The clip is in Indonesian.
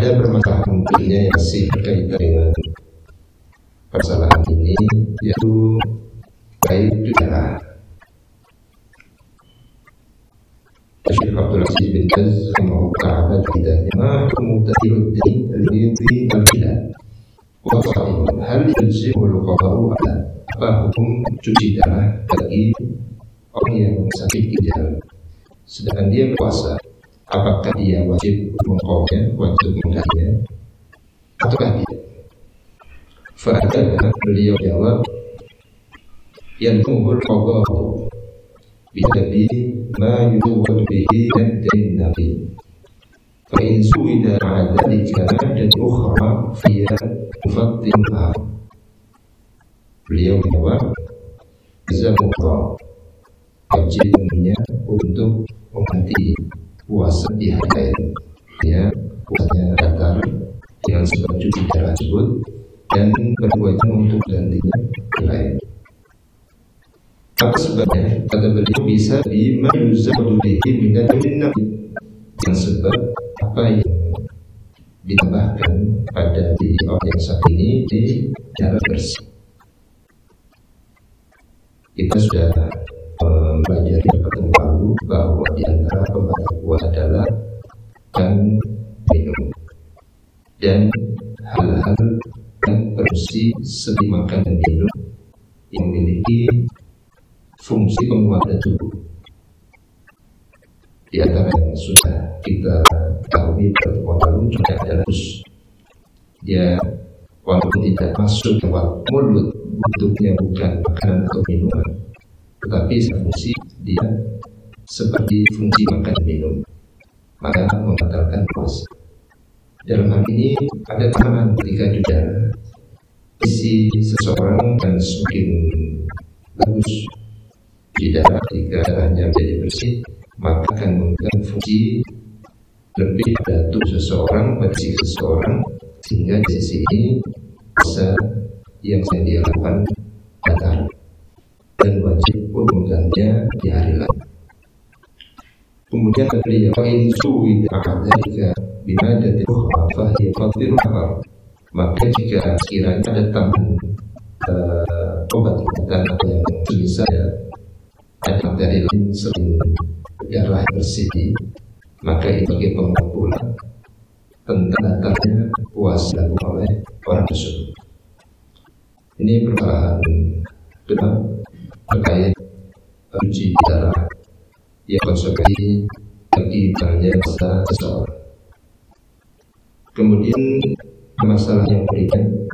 ada permasalahan tentunya yang masih berkaitan dengan permasalahan ini, yaitu baik darah. Syekh Abdul Aziz bin Baz rahimahullah ta'ala mutadiruddin al-yudi al-bilad wa qa'im hal yajibul qada'u ala, apa hukum cuci darah bagi orang yang sakit ginjal sedangkan dia puasa, apakah dia wajib mengqadanya, wajib menggantinya ataukah tidak? Fa'adana, beliau jawab, yantumul qada'u bidabi ma yuwad bihi dan nabi fa in suida ma'adhalika dan ukhra fiya mufaddimha. Beliau jawab, zamukra wajibnya untuk mengganti puasa di hari lain, ya puasanya datar dengan sebab cuci darah tersebut dan berwajib untuk gantinya di lain. Apa sebabnya? Kata beliau, bisa bima yuzadu bihi minat nabi, dengan sebab apa yang ditambahkan pada diri orang yang saat ini di darah bersih. Kita sudah belajar di pertemuan lalu bahwa di antara pembatal puasa adalah dan minum dan hal-hal yang berfungsi seperti makan dan minum yang memiliki fungsi penguatan tubuh. Di antara yang sudah kita ketahui pertemuan lalu juga adalah dia walaupun tidak masuk lewat mulut, bentuknya bukan makanan atau minuman, tetapi fungsi dia seperti fungsi makan dan minum, maka membatalkan puasa. Dalam hal ini ada tambahan ketika juga isi seseorang dan semakin bagus di darah, jika darahnya menjadi bersih, maka akan memberikan fungsi lebih pada tubuh seseorang, pada sisi seseorang, sehingga di sisi ini puasa yang sedang dia lakukan batal dan wajib untuk menggantinya di hari lain. Kemudian beliau insuwi jika bina dan tukhafah ya fatirul akal, maka jika sekiranya ada tambahan obat-obatan atau yang semisal ada dari lain selain darah bersih, maka itu sebagai pengaruh pula tentang batalnya puasa dilakukan oleh orang tersebut. Ini permasalahan kedua terkait cuci darah yang konsekuensi bagi banyak seseorang. Kemudian masalah yang berikutnya